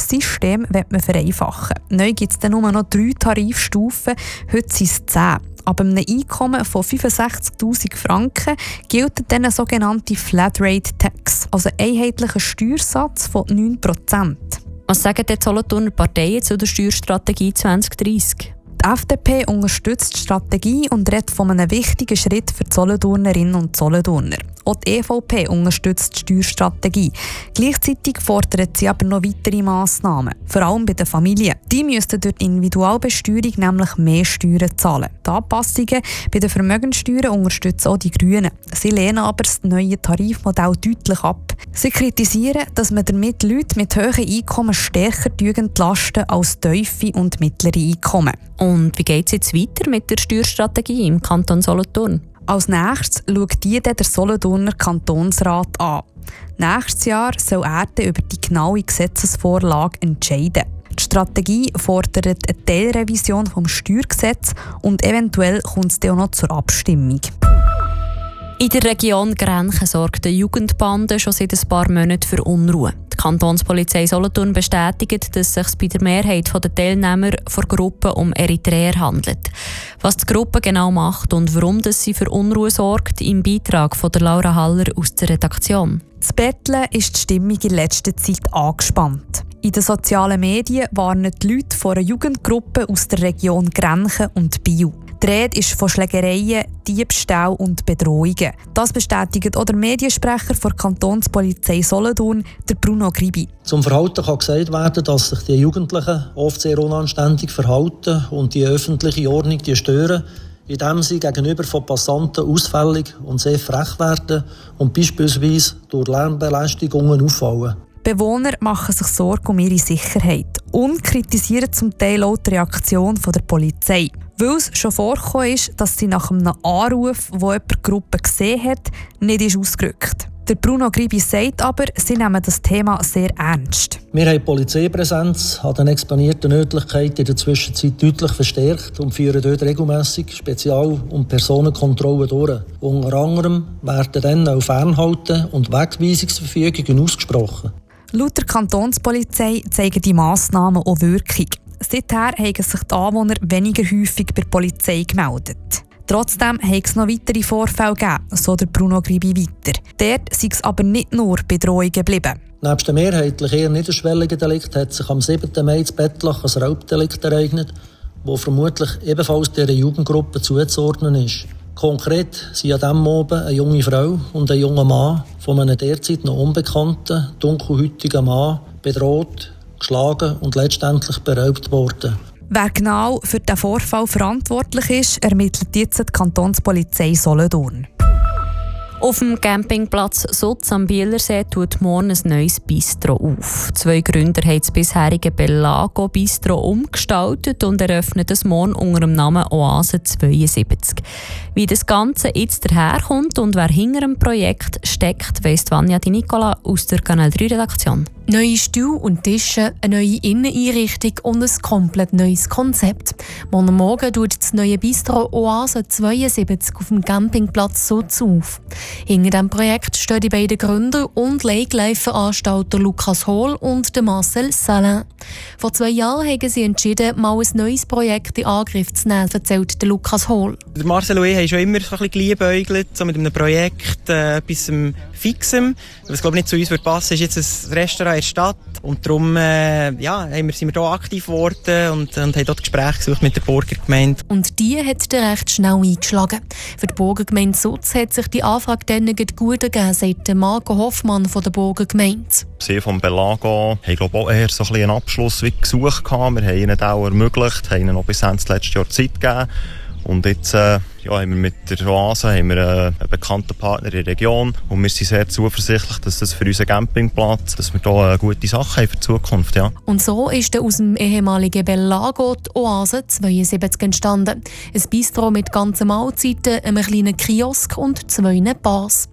das System will man vereinfachen. Neu gibt es dann nur noch 3 Tarifstufen, heute sind es 10. Ab einem Einkommen von 65'000 Franken gilt dann eine sogenannte Flatrate Tax, also ein einheitlicher Steuersatz von 9%. Was sagen die Solothurner Parteien zu der Steuerstrategie 2030? Die FDP unterstützt die Strategie und redet von einem wichtigen Schritt für die Solothurnerinnen und Solothurner. Auch die EVP unterstützt die Steuerstrategie. Gleichzeitig fordert sie aber noch weitere Massnahmen, vor allem bei den Familien. Die müssten durch die Individualbesteuerung nämlich mehr Steuern zahlen. Die Anpassungen bei den Vermögenssteuern unterstützen auch die Grünen. Sie lehnen aber das neue Tarifmodell deutlich ab. Sie kritisieren, dass man damit Leute mit hohen Einkommen stärker entlasten als tiefe und mittlere Einkommen. Und wie geht es jetzt weiter mit der Steuerstrategie im Kanton Solothurn? Als nächstes schaut die der Solothurner Kantonsrat an. Nächstes Jahr soll er über die genaue Gesetzesvorlage entscheiden. Die Strategie fordert eine Teilrevision vom Steuergesetz und eventuell kommt es dann auch noch zur Abstimmung. In der Region Grenchen sorgt die Jugendbande schon seit ein paar Monaten für Unruhe. Die Kantonspolizei Solothurn bestätigt, dass es sich bei der Mehrheit der Teilnehmer der Gruppe um Eritreer handelt. Was die Gruppe genau macht und warum sie für Unruhe sorgt, im Beitrag von der Laura Haller aus der Redaktion. Das Betteln ist die Stimmung in letzter Zeit angespannt. In den sozialen Medien warnen die Leute vor einer Jugendgruppe aus der Region Grenchen und Biel. Die Rede ist von Schlägereien, Diebstahl und Bedrohungen. Das bestätigt auch der Mediensprecher der Kantonspolizei Solothurn, der Bruno Gribi. Zum Verhalten kann gesagt werden, dass sich die Jugendlichen oft sehr unanständig verhalten und die öffentliche Ordnung stören, indem sie gegenüber von Passanten ausfällig und sehr frech werden und beispielsweise durch Lärmbelästigungen auffallen. Bewohner machen sich Sorgen um ihre Sicherheit und kritisieren zum Teil auch die Reaktion der Polizei. Weil es schon vorgekommen ist, dass sie nach einem Anruf, wo jemand die Gruppe gesehen hat, nicht ist ausgerückt. Der Bruno Gribi sagt aber, sie nehmen das Thema sehr ernst. Wir haben die Polizeipräsenz an den exponierten Örtlichkeiten in der Zwischenzeit deutlich verstärkt und führen dort regelmässig Spezial- und Personenkontrollen durch. Unter anderem werden dann auch Fernhalten und Wegweisungsverfügungen ausgesprochen. Laut der Kantonspolizei zeigen die Massnahmen auch Wirkung. Seither haben sich die Anwohner weniger häufig bei der Polizei gemeldet. Trotzdem hat es noch weitere Vorfälle gegeben, so der Bruno Gribi weiter. Dort sei es aber nicht nur bei Drohungen geblieben. Neben dem mehrheitlich eher niederschwelligen Delikt hat sich am 7. Mai in Bettlach ein Raubdelikt ereignet, das vermutlich ebenfalls dieser Jugendgruppe zuzuordnen ist. Konkret sind an diesem Abend eine junge Frau und ein junger Mann von einem derzeit noch unbekannten, dunkelhäutigen Mann bedroht, geschlagen und letztendlich beraubt worden. Wer genau für diesen Vorfall verantwortlich ist, ermittelt jetzt die Kantonspolizei Solothurn. Auf dem Campingplatz Sutz am Bielersee tut morgen ein neues Bistro auf. 2 Gründer haben das bisherige Bellago Bistro umgestaltet und eröffnen es morgen unter dem Namen Oase 72. Wie das Ganze jetzt daherkommt und wer hinter dem Projekt steckt, weiss Vanja Di Nicola aus der Kanal 3 Redaktion. Neue Stühle und Tische, eine neue Inneneinrichtung und ein komplett neues Konzept. Morgen Morgen tut das neue Bistro Oase 72 auf dem Campingplatz Sutz auf. Hinter diesem Projekt stehen die beiden Gründer und Lake-Life-Veranstalter Lukas Hohl und Marcel Salin. Vor 2 Jahren haben sie entschieden, mal ein neues Projekt in Angriff zu nehmen, erzählt Lukas Hohl. Der Marcel und ich haben schon immer so ein bisschen geliebäugelt, so mit einem Projekt, etwas Fixem. Was glaube ich nicht zu uns passen würde, ist jetzt ein Restaurant in der Stadt. Und darum sind wir hier aktiv geworden und haben dort Gespräche gesucht mit der Burgergemeinde. Und die hat dann recht schnell eingeschlagen. Für die Burgergemeinde Sutz hat sich die Anfrage dann gut ergeben, sagt Marco Hoffmann von der Burgergemeinde. Sie vom Bellago haben glaube auch eher so ein bisschen einen Abschluss gesucht. Wir haben ihnen auch ermöglicht, haben ihnen noch bis Ende letztes Jahr Zeit gegeben. Und jetzt haben wir mit der Oase einen bekannten Partner in der Region und wir sind sehr zuversichtlich, dass das für unseren Campingplatz, dass wir da eine gute Sache haben für die Zukunft. Ja. Und so ist aus dem ehemaligen Bellago die Oase 72 entstanden. Ein Bistro mit ganzen Mahlzeiten, einem kleinen Kiosk und 2 Bars.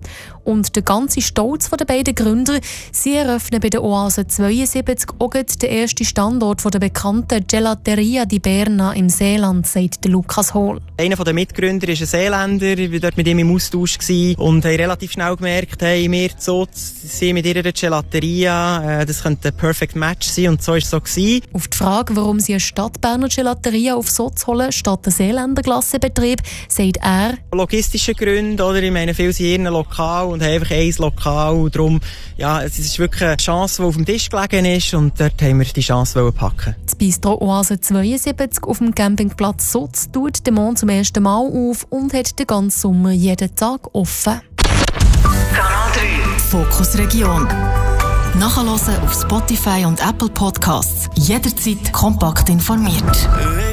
Und der ganze Stolz der beiden Gründer, sie eröffnen bei der Oase 72 auch den ersten Standort der bekannten Gelateria di Berna im Seeland, sagt der Lukas Hohl. Einer der Mitgründer ist ein Seeländer. Wir waren dort mit ihm im Austausch und haben relativ schnell gemerkt, hey, wir sind mit ihrer Gelateria, das könnte ein Perfect Match sein, und so war es so gewesen. Auf die Frage, warum sie eine Stadtberner Gelateria auf Sotz holen, statt einen Seeländer Glassebetrieb, sagt er: Logistische Gründe, oder? Ich meine, viele sind hier lokal und haben einfach ein Lokal. Und darum, ja, es ist wirklich eine Chance, die auf dem Tisch gelegen ist, und dort haben wir die Chance packen. Das Bistro Oase 72 auf dem Campingplatz Sotz tut den Mond zum ersten Mal auf und hat den ganzen Sommer jeden Tag offen. Kanal 3 Fokus Region. Nachhören auf Spotify und Apple Podcasts. Jederzeit kompakt informiert.